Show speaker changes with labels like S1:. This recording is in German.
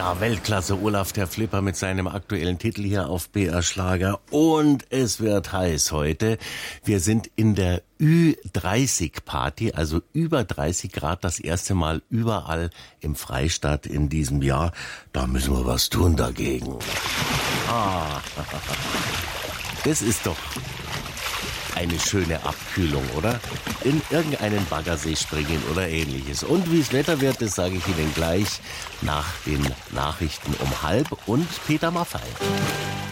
S1: Ja, Weltklasse Olaf der Flipper mit seinem aktuellen Titel hier auf BR Schlager. Und es wird heiß heute. Wir sind in der Ü30-Party, also über 30 Grad, das erste Mal überall im Freistaat in diesem Jahr. Da müssen wir was tun dagegen. Das ist doch eine schöne Abkühlung, oder? In irgendeinen Baggersee springen oder ähnliches. Und wie es Wetter wird, das sage ich Ihnen gleich nach den Nachrichten um 12:30 und Peter Maffay.